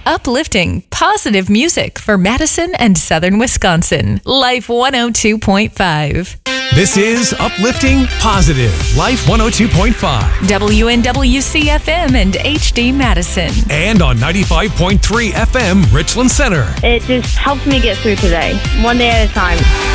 Uplifting, positive music for Madison and Southern Wisconsin. Life 102.5. This is Uplifting Positive, Life 102.5. WNWC-FM and HD Madison. And on 95.3 FM, Richland Center. It just helps me get through today, one day at a time.